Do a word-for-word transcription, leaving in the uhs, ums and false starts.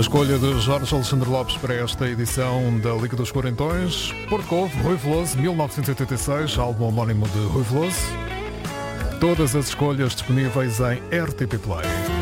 A escolha de Jorge Alexandre Lopes para esta edição da Liga dos Quarentões. Porto Covo, Rui Veloso, mil novecentos e oitenta e seis, álbum homónimo de Rui Veloso. Todas as escolhas disponíveis em R T P Play.